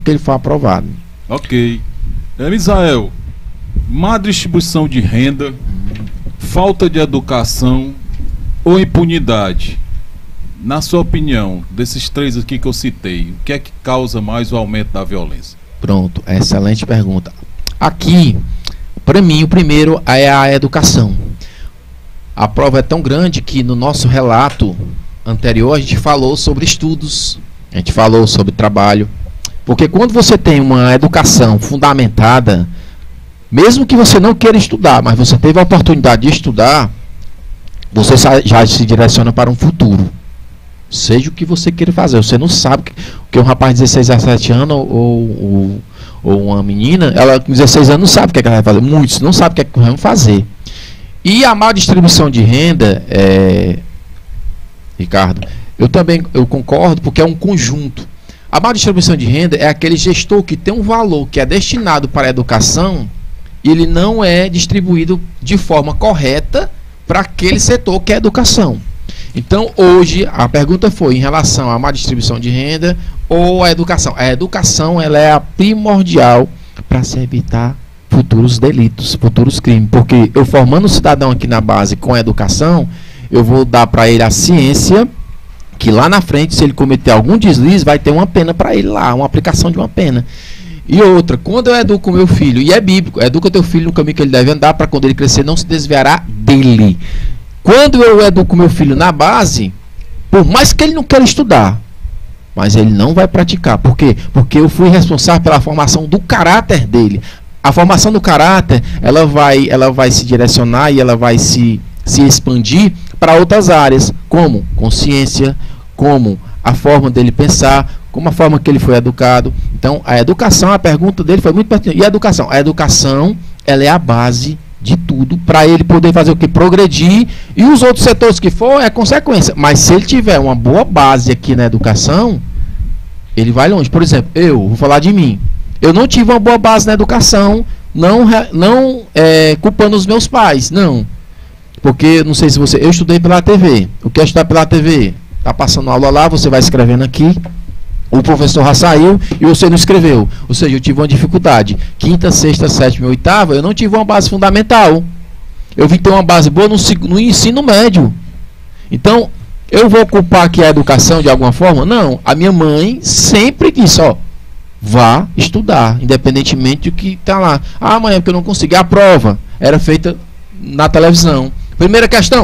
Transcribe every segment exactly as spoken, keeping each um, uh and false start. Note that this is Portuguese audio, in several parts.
que ele for aprovado. Ok. É, Misael, má distribuição de renda, falta de educação ou impunidade? Na sua opinião, desses três aqui que eu citei, o que é que causa mais o aumento da violência? Pronto, excelente pergunta. Aqui, para mim, o primeiro é a educação. A prova é tão grande que no nosso relato anterior a gente falou sobre estudos, a gente falou sobre trabalho. Porque quando você tem uma educação fundamentada, mesmo que você não queira estudar, mas você teve a oportunidade de estudar, você já se direciona para um futuro. Seja o que você queira fazer. Você não sabe que, que um rapaz de dezesseis a dezessete anos ou, ou, ou uma menina, ela com dezesseis anos não sabe o que, é que ela vai fazer. Muitos não sabem o que, é que vão fazer. E a má distribuição de renda, é, Ricardo, eu também eu concordo, porque é um conjunto. A má distribuição de renda é aquele gestor que tem um valor que é destinado para a educação e ele não é distribuído de forma correta para aquele setor que é a educação. Então, hoje, a pergunta foi em relação à má distribuição de renda ou à educação. A educação ela é a primordial para se evitar futuros delitos, futuros crimes. Porque eu formando o cidadão aqui na base com a educação, eu vou dar para ele a ciência que lá na frente, se ele cometer algum deslize, vai ter uma pena para ele lá, uma aplicação de uma pena. E outra, quando eu educo o meu filho, e é bíblico, educa teu filho no caminho que ele deve andar, para quando ele crescer não se desviará dele. Quando eu educo meu filho na base, por mais que ele não queira estudar, mas ele não vai praticar. Por quê? Porque eu fui responsável pela formação do caráter dele. A formação do caráter, ela vai, ela vai se direcionar e ela vai se, se expandir para outras áreas, como consciência, como a forma dele pensar, como a forma que ele foi educado. Então, a educação, a pergunta dele foi muito pertinente. E a educação? A educação, ela é a base de tudo, para ele poder fazer o que? Progredir, e os outros setores que for é consequência. Mas se ele tiver uma boa base aqui na educação, ele vai longe. Por exemplo, eu, vou falar de mim, eu não tive uma boa base na educação, não, não é, culpando os meus pais, não. Porque, não sei se você, eu estudei pela T V. O que é estudar pela T V? Tá passando aula lá, você vai escrevendo aqui, o professor já saiu e você não escreveu. Ou seja, eu tive uma dificuldade. Quinta, sexta, sétima e oitava, eu não tive uma base fundamental. Eu vim ter uma base boa no, no ensino médio. Então, eu vou culpar aqui a educação de alguma forma? Não. A minha mãe sempre disse, ó, vá estudar, independentemente do que está lá. Ah, mãe, é porque eu não consegui. A prova era feita na televisão. Primeira questão.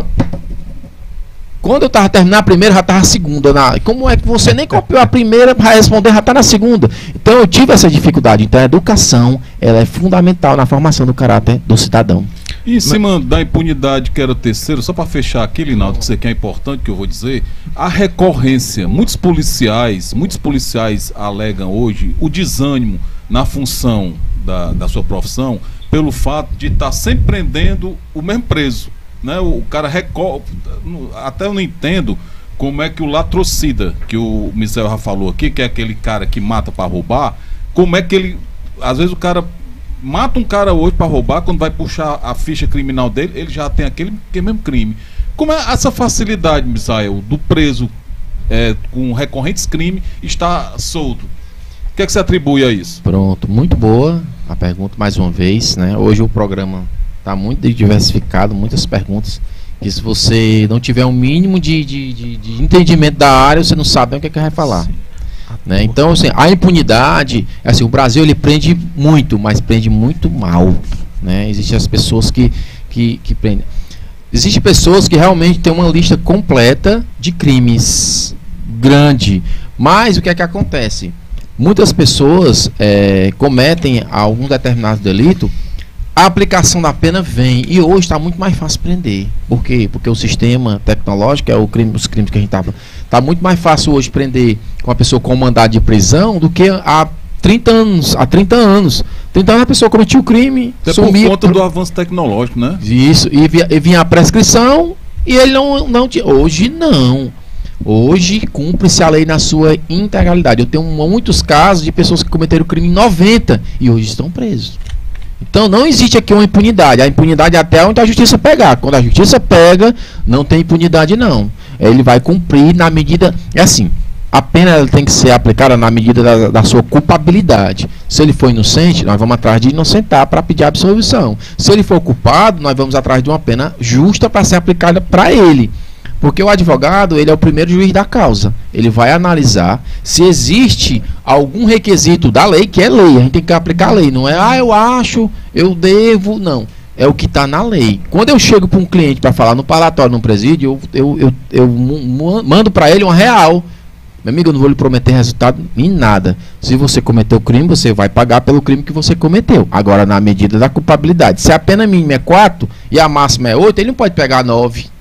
Quando eu estava terminando a primeira, já estava a segunda. Na... Como é que você nem copiou a primeira para responder, já está na segunda? Então eu tive essa dificuldade. Então a educação ela é fundamental na formação do caráter do cidadão. E em cima da impunidade, que era o terceiro, só para fechar aqui, Linaldo, que isso aqui é importante, que eu vou dizer, a recorrência. Muitos policiais, muitos policiais alegam hoje o desânimo na função da, da sua profissão pelo fato de estar sempre prendendo o mesmo preso. Né? O cara recorre, até eu não entendo como é que o latrocida, que o Misael já falou aqui, que é aquele cara que mata para roubar, como é que ele, às vezes o cara mata um cara hoje para roubar, quando vai puxar a ficha criminal dele, ele já tem aquele, aquele mesmo crime. Como é essa facilidade, Misael, do preso é, com recorrentes crimes estar solto? O que é que você atribui a isso? Pronto, muito boa a pergunta mais uma vez, né? Hoje o programa está muito diversificado, muitas perguntas, que se você não tiver um mínimo de, de, de, de entendimento da área, você não sabe o que é que vai falar. Né? Então, assim, a impunidade, assim, o Brasil ele prende muito, mas prende muito mal. Né? Existem as pessoas que, que, que prendem. Existem pessoas que realmente têm uma lista completa de crimes grande, mas o que é que acontece? Muitas pessoas é, cometem algum determinado delito, a aplicação da pena vem, e hoje está muito mais fácil prender. Por quê? Porque o sistema tecnológico, é o crime, os crimes que a gente estava, está muito mais fácil hoje prender uma pessoa com mandado de prisão do que há trinta anos. Há trinta anos. trinta anos a pessoa cometia o crime, até sumia, por conta do avanço tecnológico, né? Isso, e, via, e vinha a prescrição e ele não, não tinha. Hoje não. Hoje cumpre-se a lei na sua integralidade. Eu tenho muitos casos de pessoas que cometeram crime em noventa e hoje estão presos. Então não existe aqui uma impunidade. A impunidade é até onde a justiça pegar. Quando a justiça pega, não tem impunidade não. Ele vai cumprir na medida... É assim, a pena ela tem que ser aplicada na medida da, da sua culpabilidade. Se ele for inocente, nós vamos atrás de inocentar para pedir absolvição. Se ele for culpado, nós vamos atrás de uma pena justa para ser aplicada para ele. Porque o advogado, ele é o primeiro juiz da causa. Ele vai analisar se existe algum requisito da lei, que é lei. A gente tem que aplicar a lei. Não é, ah, eu acho, eu devo, não. É o que está na lei. Quando eu chego para um cliente para falar no parlatório, no presídio, eu, eu, eu, eu mando para ele uma real. Meu amigo, eu não vou lhe prometer resultado em nada. Se você cometeu crime, você vai pagar pelo crime que você cometeu. Agora, na medida da culpabilidade. Se a pena mínima é quatro e a máxima é oito, ele não pode pegar nove.